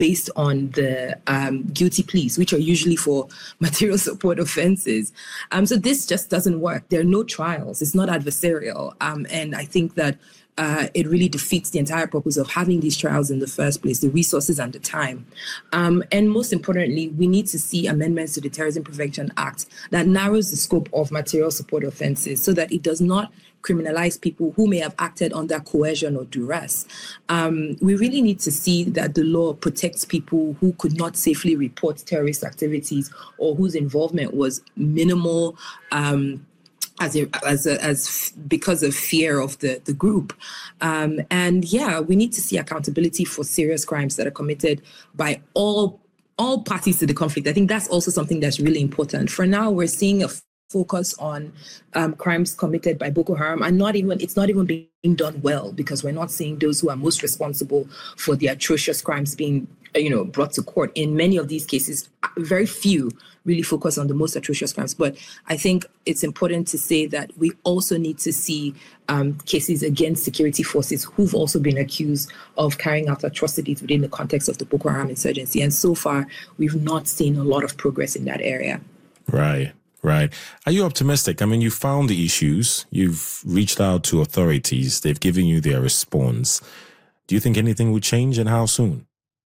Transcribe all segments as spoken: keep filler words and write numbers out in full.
based on the um, guilty pleas, which are usually for material support offenses. Um, so this just doesn't work. There are no trials. It's not adversarial. Um, and I think that Uh, it really defeats the entire purpose of having these trials in the first place, the resources and the time. Um, and most importantly, we need to see amendments to the Terrorism Prevention Act that narrows the scope of material support offenses so that it does not criminalize people who may have acted under coercion or duress. Um, we really need to see that the law protects people who could not safely report terrorist activities or whose involvement was minimal, um, As, a, as, a, as because of fear of the, the group. Um, and yeah, we need to see accountability for serious crimes that are committed by all, all parties to the conflict. I think that's also something that's really important. For now, we're seeing a focus on um, crimes committed by Boko Haram, and not even it's not even being done well, because we're not seeing those who are most responsible for the atrocious crimes being you know, brought to court. In many of these cases, very few really focus on the most atrocious crimes. But I think it's important to say that we also need to see um, cases against security forces who've also been accused of carrying out atrocities within the context of the Boko Haram insurgency. And so far, we've not seen a lot of progress in that area. Right. Right. Are you optimistic? I mean, you found the issues, you've reached out to authorities, they've given you their response. Do you think anything will change, and how soon?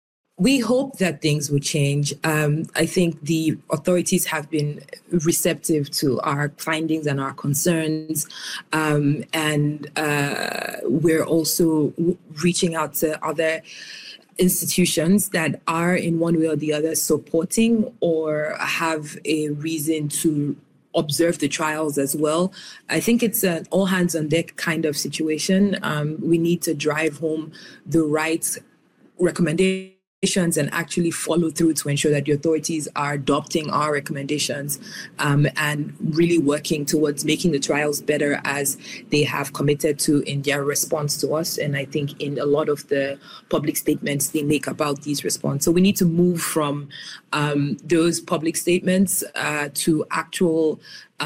We hope that things will change. Um, I think the authorities have been receptive to our findings and our concerns. Um, and uh, we're also reaching out to other institutions that are in one way or the other supporting or have a reason to observe the trials as well. I think it's an all hands on deck kind of situation. Um, we need to drive home the right recommendations and actually follow through to ensure that the authorities are adopting our recommendations um, and really working towards making the trials better, as they have committed to in their response to us. And I think in a lot of the public statements they make about these responses. So we need to move from um, those public statements uh, to actual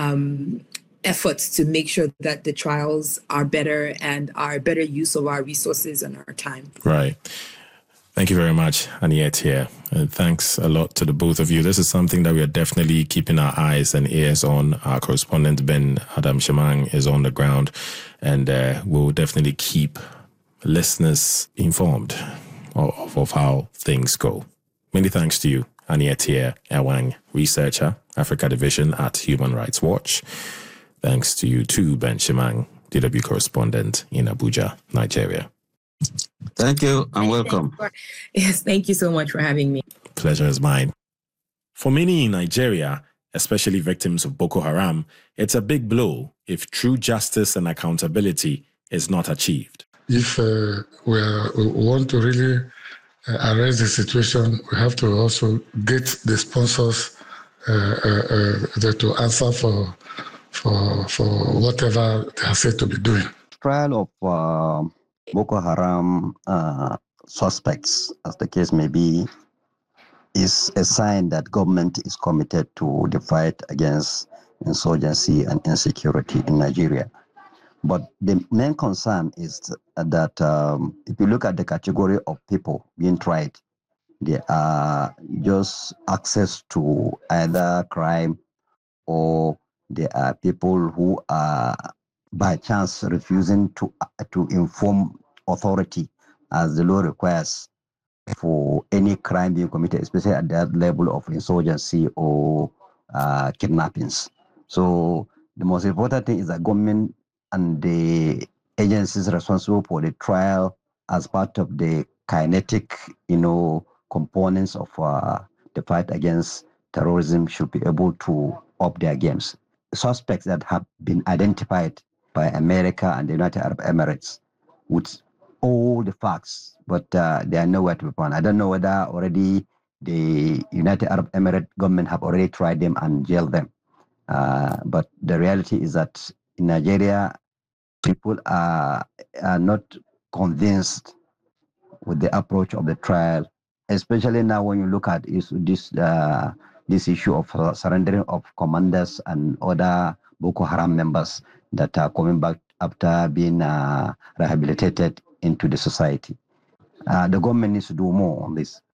um, efforts to make sure that the trials are better and are better use of our resources and our time. Right. Thank you very much, Aniette here. And thanks a lot to the both of you. This is something that we are definitely keeping our eyes and ears on. Our correspondent, Ben Adam Shemang, is on the ground, and uh, we'll definitely keep listeners informed of, of how things go. Many thanks to you, Aniette Ewang, researcher, Africa Division at Human Rights Watch. Thanks to you too, Ben Shemang, D W correspondent in Abuja, Nigeria. Thank you and welcome. For, yes, thank you so much for having me. Pleasure is mine. For many in Nigeria, especially victims of Boko Haram, it's a big blow if true justice and accountability is not achieved. If uh, we, are, we want to really uh, arrest the situation, we have to also get the sponsors uh, uh, uh, to answer for, for, for whatever they are said to be doing. Trial of uh... Boko Haram uh, suspects, as the case may be, is a sign that government is committed to the fight against insurgency and insecurity in Nigeria. But the main concern is that um, if you look at the category of people being tried, they are just access to either crime, or they are people who are by chance refusing to uh, to inform authority as the law requires for any crime being committed, especially at that level of insurgency or uh, kidnappings. So the most important thing is that government and the agencies responsible for the trial, as part of the kinetic, you know, components of uh, the fight against terrorism, should be able to up their games. Suspects that have been identified by America and the United Arab Emirates with all the facts, but uh, they are nowhere to be found. I don't know whether already the United Arab Emirates government have already tried them and jailed them. Uh, but the reality is that in Nigeria, people are, are not convinced with the approach of the trial, especially now when you look at is this uh, this issue of uh, surrendering of commanders and other Boko Haram members that are coming back after being uh, rehabilitated into the society. Uh, the government needs to do more on this.